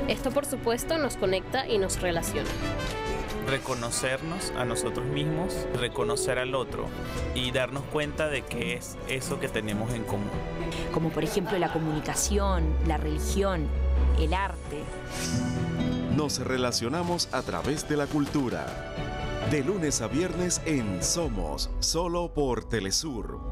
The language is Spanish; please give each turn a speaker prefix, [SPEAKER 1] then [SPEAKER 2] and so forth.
[SPEAKER 1] Esto, por supuesto, nos conecta y nos relaciona.
[SPEAKER 2] Reconocernos a nosotros mismos, reconocer al otro y darnos cuenta de qué es eso que tenemos en común.
[SPEAKER 3] Como por ejemplo la comunicación, la religión, el arte.
[SPEAKER 4] Nos relacionamos a través de la cultura. De lunes a viernes en Somos, solo por Telesur.